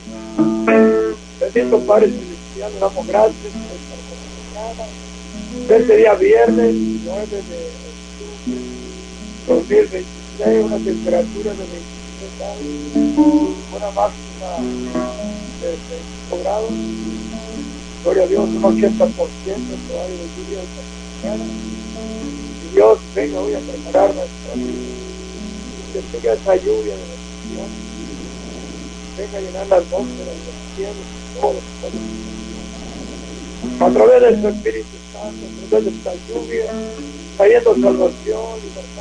Bendito Padre Celestial, le damos gracias por esta mañana, este día viernes 9 de octubre 2026, una temperatura de 23 grados, una máxima de 5 grados. Gloria a Dios, un 80% todavía de lluvia esta mañana. Y Dios venga hoy a preparar nuestra vida, que tenga esa lluvia de bendición, venga a llenar las atmósfera de los cielos y todo lo que está en a través de su Espíritu Santo, a través de esta lluvia, trayendo salvación, libertad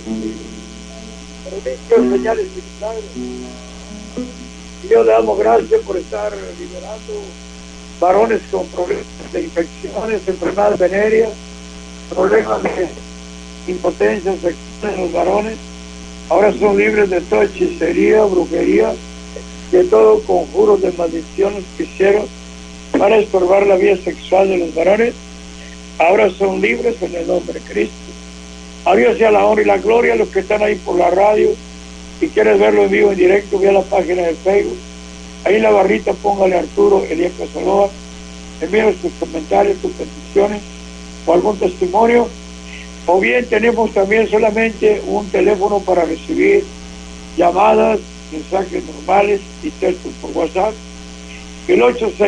de servicios, señales y milagros. Y Dios, le damos gracias por estar liberando varones con problemas de infecciones, enfermedades venéreas, problemas de impotencia sexual en los varones. Ahora son libres de toda hechicería, brujería, de todo conjuro de maldiciones que hicieron para estorbar la vida sexual de los varones. Ahora son libres en el nombre de Cristo. A Dios sea la honra y la gloria. Los que están ahí por la radio, si quieres verlo en vivo, en directo, ve a la página de Facebook. Ahí en la barrita póngale Arturo Elías Casanova, envíanos tus comentarios, tus peticiones o algún testimonio. O bien tenemos también solamente un teléfono para recibir llamadas, mensajes normales y textos por WhatsApp, el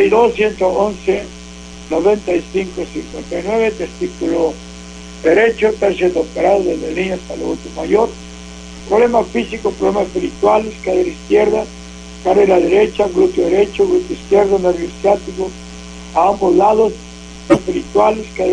862-111-9559, testículo derecho, está siendo operado desde el niño hasta el adulto mayor. Problemas físicos, problemas espirituales, cadera izquierda, cadera derecha, glúteo derecho, glúteo izquierdo, nervio ciático, a ambos lados, espirituales, cadera